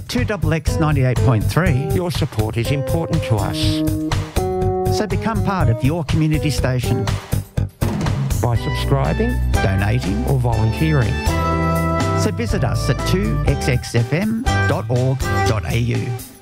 2XX 98.3. Your support is important to us. So become part of your community station By subscribing, donating. or volunteering. So visit us at 2xxfm.org.au.